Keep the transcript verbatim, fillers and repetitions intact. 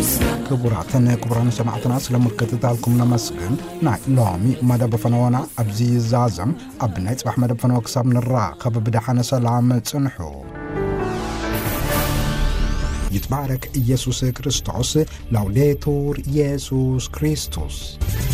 ክቡራትን ክቡራን ሰማዕትና ስለምትከታተልኩም ነመስግን ናይ ሎሚ መደብ ፈነወና ኣብዚ ዛዘም ኣብ ናይ ጽባሕ መደብ ፈነወ ክሳብ ንራኸብ ብድሓነ ሰላም ጽንሑ ይትባረክ ኢየሱስ ክርስቶስ ላውዴቱር ኢየሱስ ክርስቶስ